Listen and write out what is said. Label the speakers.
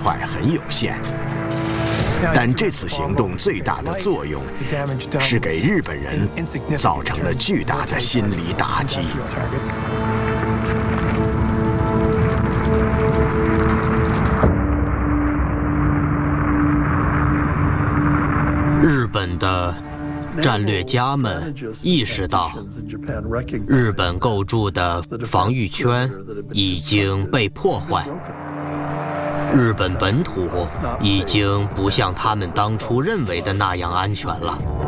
Speaker 1: 坏很有限。但这次行动最大的作用是给日本人造成了巨大的心理打击。
Speaker 2: 日本的战略家们意识到，日本构筑的防御圈已经被破坏，日本本土已经不像他们当初认为的那样安全了。